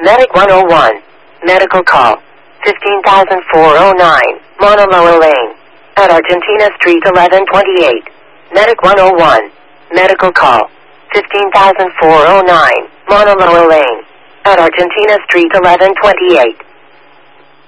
Medic 101. Medical call. 15,409. Monaloa Lane. At Argentina Street 1128. Medic 101. Medical call. 15,409. Monaloa Lane. At Argentina Street 1128.